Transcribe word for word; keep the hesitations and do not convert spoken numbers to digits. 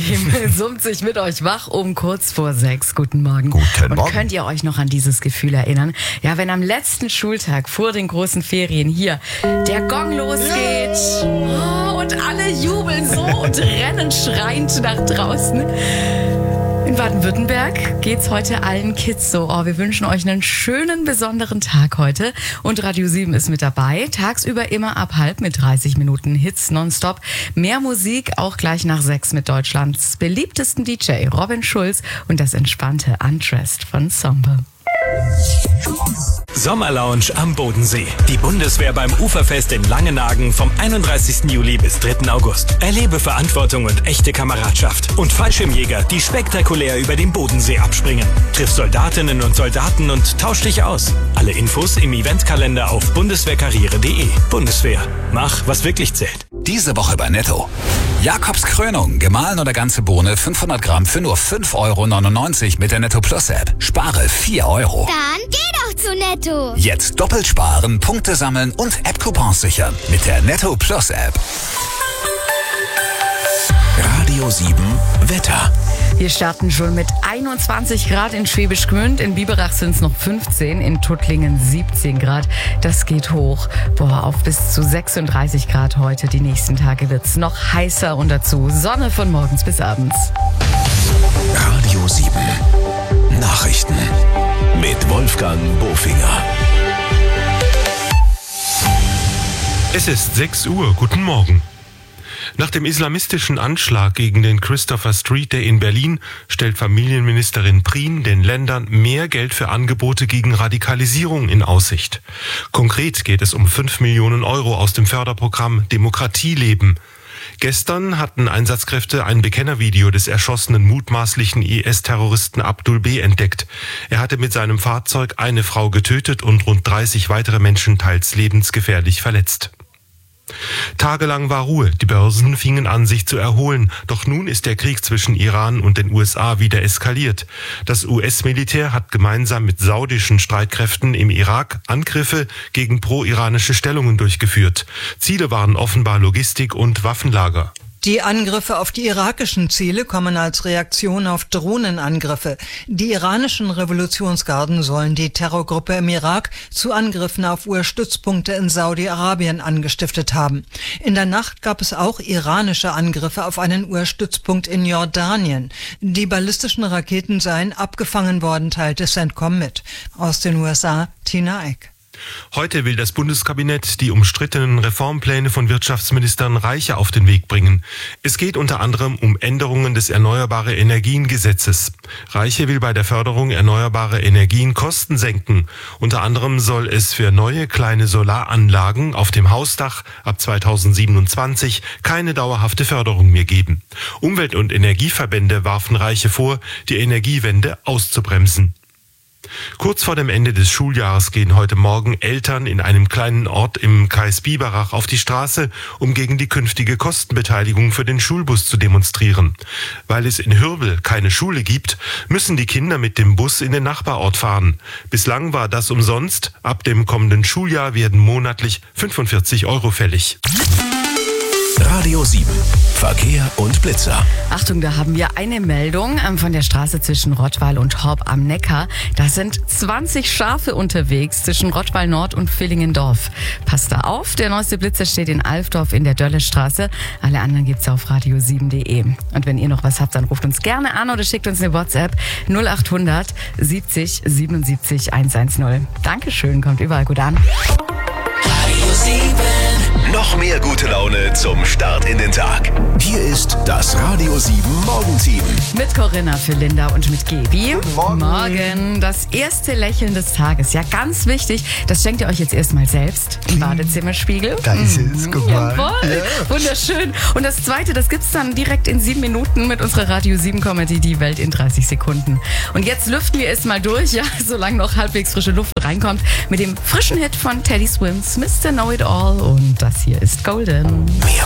System summt sich mit euch wach um kurz vor sechs. Guten Morgen. Guten Morgen. Und könnt ihr euch noch an dieses Gefühl erinnern? Ja, wenn am letzten Schultag vor den großen Ferien hier der Gong losgeht oh, und alle jubeln so und rennen schreiend nach draußen. In Baden-Württemberg geht's heute allen Kids so. Oh, wir wünschen euch einen schönen, besonderen Tag heute. Und Radio sieben ist mit dabei. Tagsüber immer ab halb mit dreißig Minuten Hits nonstop. Mehr Musik auch gleich nach sechs mit Deutschlands beliebtesten D J Robin Schulz und das entspannte Undressed von Somber. Sommerlounge am Bodensee. Die Bundeswehr beim Uferfest in Langenagen vom einunddreißigsten Juli bis dritten August. Erlebe Verantwortung und echte Kameradschaft. Und Fallschirmjäger, die spektakulär über den Bodensee abspringen. Triff Soldatinnen und Soldaten und tausch dich aus. Alle Infos im Eventkalender auf bundeswehrkarriere punkt de. Bundeswehr. Mach, was wirklich zählt. Diese Woche bei Netto. Jakobs Krönung, gemahlen oder ganze Bohne, fünfhundert Gramm für nur fünf Euro neunundneunzig mit der Netto Plus App. Spare vier Euro. Dann geh doch zu Netto. Jetzt doppelt sparen, Punkte sammeln und App-Coupons sichern mit der Netto Plus App. Radio sieben Wetter. Wir starten schon mit einundzwanzig Grad in Schwäbisch Gmünd, in Biberach sind es noch fünfzehn, in Tuttlingen siebzehn Grad. Das geht hoch. Boah, auf bis zu sechsunddreißig Grad heute. Die nächsten Tage wird es noch heißer und dazu Sonne von morgens bis abends. Radio sieben Nachrichten mit Wolfgang Bofinger. Es ist sechs Uhr. Guten Morgen. Nach dem islamistischen Anschlag gegen den Christopher Street Day in Berlin stellt Familienministerin Prien den Ländern mehr Geld für Angebote gegen Radikalisierung in Aussicht. Konkret geht es um fünf Millionen Euro aus dem Förderprogramm Demokratie leben. Gestern hatten Einsatzkräfte ein Bekennervideo des erschossenen mutmaßlichen I S-Terroristen Abdul B. entdeckt. Er hatte mit seinem Fahrzeug eine Frau getötet und rund dreißig weitere Menschen teils lebensgefährlich verletzt. Tagelang war Ruhe, die Börsen fingen an, sich zu erholen, doch nun ist der Krieg zwischen Iran und den U S A wieder eskaliert. Das U S-Militär hat gemeinsam mit saudischen Streitkräften im Irak Angriffe gegen pro-iranische Stellungen durchgeführt. Ziele waren offenbar Logistik und Waffenlager. Die Angriffe auf die irakischen Ziele kommen als Reaktion auf Drohnenangriffe. Die iranischen Revolutionsgarden sollen die Terrorgruppe im Irak zu Angriffen auf U S-Stützpunkte in Saudi-Arabien angestiftet haben. In der Nacht gab es auch iranische Angriffe auf einen U S-Stützpunkt in Jordanien. Die ballistischen Raketen seien abgefangen worden, teilte CENTCOM mit. Aus den U S A, Tina Eck. Heute will das Bundeskabinett die umstrittenen Reformpläne von Wirtschaftsministern Reiche auf den Weg bringen. Es geht unter anderem um Änderungen des Erneuerbare Energien Gesetzes. Reiche will bei der Förderung erneuerbarer Energien Kosten senken. Unter anderem soll es für neue kleine Solaranlagen auf dem Hausdach ab zweitausendsiebenundzwanzig keine dauerhafte Förderung mehr geben. Umwelt- und Energieverbände warfen Reiche vor, die Energiewende auszubremsen. Kurz vor dem Ende des Schuljahres gehen heute Morgen Eltern in einem kleinen Ort im Kreis Biberach auf die Straße, um gegen die künftige Kostenbeteiligung für den Schulbus zu demonstrieren. Weil es in Hürwel keine Schule gibt, müssen die Kinder mit dem Bus in den Nachbarort fahren. Bislang war das umsonst. Ab dem kommenden Schuljahr werden monatlich fünfundvierzig Euro fällig. Radio sieben Verkehr und Blitzer. Achtung, da haben wir eine Meldung von der Straße zwischen Rottweil und Horb am Neckar. Da sind zwanzig Schafe unterwegs zwischen Rottweil Nord und Villingendorf. Passt da auf, der neueste Blitzer steht in Alfdorf in der Döllestraße. Alle anderen gibt's auf radio sieben punkt de. Und wenn ihr noch was habt, dann ruft uns gerne an oder schickt uns eine WhatsApp null achthundert siebzig siebenundsiebzig hundertzehn. Dankeschön, kommt überall gut an. Radio sieben. Noch mehr gute Laune zum Start in den Tag. Hier ist das Radio sieben Morgenteam. Mit Corinna für Linda und mit Gebi. Guten Morgen. Morgen. Das erste Lächeln des Tages. Ja, ganz wichtig. Das schenkt ihr euch jetzt erstmal selbst. Im Badezimmerspiegel. Da ist es, guck mal. Jawohl. Ja. Wunderschön. Und das zweite, das gibt's dann direkt in sieben Minuten mit unserer Radio sieben Comedy Die Welt in dreißig Sekunden. Und jetzt lüften wir es mal durch, ja, solange noch halbwegs frische Luft reinkommt, mit dem frischen Hit von Teddy Swims, Mister Know It All. Und das hier ist Golden.